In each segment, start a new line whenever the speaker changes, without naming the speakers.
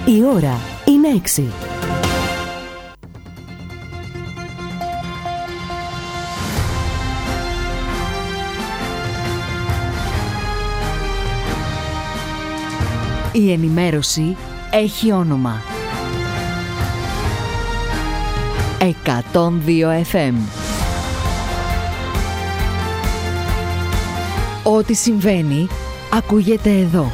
Η ώρα είναι 6. Η ενημέρωση έχει όνομα. 102 FM. Ό,τι συμβαίνει, ακούγεται εδώ.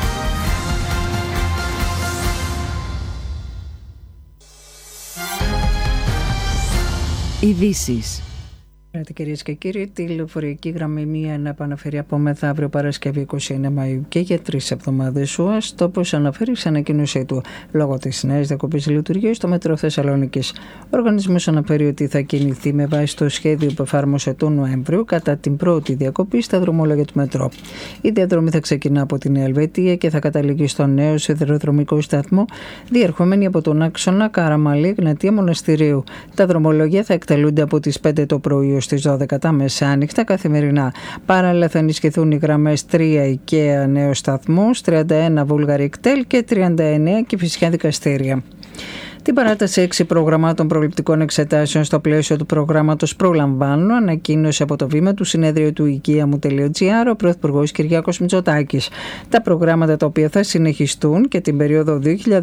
Ειδήσεις.
Κυρίες και κύριοι, τη λεωφορειακή γραμμή 1 επαναφέρει από μεθαύριο Παρασκευή 29 Μαΐου και για 3 εβδομάδες ο ΑΣΤ, όπως αναφέρει σε ανακοίνωσή του. Λόγω της νέας διακοπής λειτουργίας στο Μέτρο Θεσσαλονίκης, ο οργανισμός αναφέρει ότι θα κινηθεί με βάση το σχέδιο που εφάρμοσε τον Νοέμβριο κατά την πρώτη διακοπή στα δρομολόγια του Μετρό. Η διαδρομή θα ξεκινά από τη Νέα Ελβετία και θα καταλήγει στο νέο σιδηροδρομικό σταθμό, διερχόμενη από τον άξονα Καραμαλή Εγνατία Μοναστηρίου. Τα δρομολόγια θα εκτελούνται από τις 5 το πρωί στις 12 τα μεσάνυχτα καθημερινά. Παράλληλα θα ενισχυθούν οι γραμμές 3 IKEA Νέος Σταθμός, 31 Βούλγαρη κτέλ και 39 Κηφισιά Δικαστήρια. Την παράταση 6 προγραμμάτων προληπτικών εξετάσεων στο πλαίσιο του προγράμματος Προλαμβάνω ανακοίνωσε από το βήμα του συνέδριου του IKEA.gr ο Πρωθυπουργός Κυριάκος Μητσοτάκης. Τα προγράμματα τα οποία θα συνεχιστούν και την περίοδο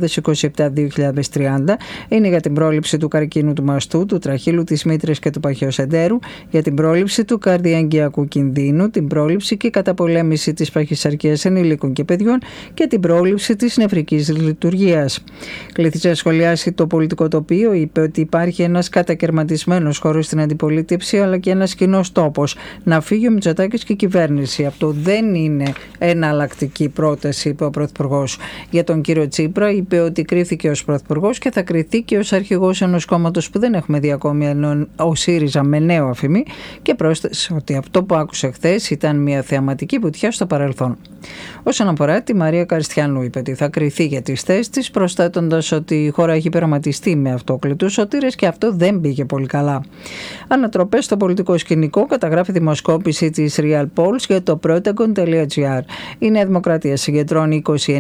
2027-2030 είναι για την πρόληψη του καρκίνου του μαστού, του τραχύλου της μήτρας και του παχαιοσεντέρου, για την πρόληψη του καρδιαγγειακού κινδύνου, την πρόληψη και καταπολέμηση της παχυσαρκίας ενηλίκων και παιδιών και την πρόληψη της νευρικής λειτουργίας. Κλήθησε να σχολιάσει το πολιτικό τοπίο, είπε ότι υπάρχει ένας κατακερματισμένος χώρος στην αντιπολίτευση αλλά και ένας κοινός τόπος. Να φύγει ο Μητσοτάκης και η κυβέρνηση. Αυτό δεν είναι εναλλακτική πρόταση, είπε ο Πρωθυπουργός. Για τον κύριο Τσίπρα, είπε ότι κρίθηκε ως Πρωθυπουργός και θα κριθεί και ως αρχηγός ενός κόμματος που δεν έχουμε δει ακόμη, ενώ ο ΣΥΡΙΖΑ με νέο αφημί, και πρόσθεσε ότι αυτό που άκουσε χθες ήταν μια θεαματική βουτιά στο παρελθόν. Όσον αφορά τη Μαρία Καριστιανού, είπε ότι θα κριθεί για τις θέσεις της, προσθέτοντας ότι η χώρα έχει πειραματιστεί με αυτόκλητους σωτήρες και αυτό δεν πήγε πολύ καλά. Ανατροπές στο πολιτικό σκηνικό, καταγράφει δημοσκόπηση της Real Polls για το Protagon.gr. Η Νέα Δημοκρατία συγκεντρώνει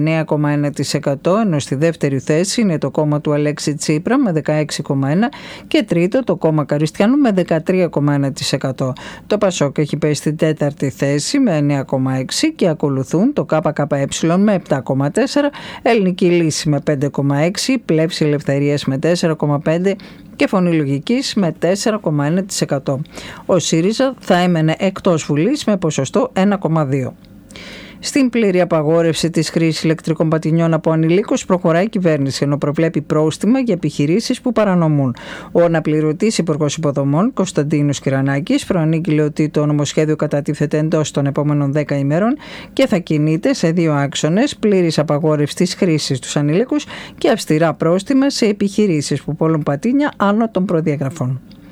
29,1%, ενώ στη δεύτερη θέση είναι το κόμμα του Αλέξη Τσίπρα με 16,1% και τρίτο το κόμμα Καριστιανού με 13,1%. Το ΠΑΣΟΚ έχει πέσει στην τέταρτη θέση με 9,6% και ακολουθούν το ΚΚΕ με 7,4%, Ελληνική Λύση με 5,6%, Πλεύση Ελευθερίας με 4,5% και Φωνή Λογικής με 4,1%. Ο ΣΥΡΙΖΑ θα έμενε εκτός Βουλής με ποσοστό 1,2%. Στην πλήρη απαγόρευση της χρήσης ηλεκτρικών πατινιών από ανηλίκους προχωράει η κυβέρνηση, ενώ προβλέπει πρόστιμα για επιχειρήσεις που παρανομούν. Ο αναπληρωτής Υπουργός Υποδομών, Κωνσταντίνος Κυρανάκης, προανήγγειλε ότι το νομοσχέδιο κατατίθεται εντός των επόμενων 10 ημέρων και θα κινείται σε 2 άξονες: πλήρης απαγόρευση της χρήσης τους ανηλίκους και αυστηρά πρόστιμα σε επιχειρήσεις που πωλούν πατίνια άνω των προδιαγραφών.